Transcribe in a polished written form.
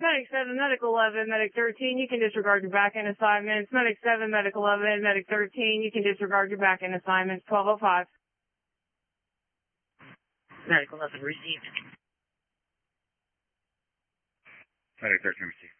Medic 7, Medic 11, Medic 13, you can disregard your back-end assignments. Medic 7, Medic 11, Medic 13, you can disregard your back-end assignments. 1205. Medic 11 received. Medic 13 received.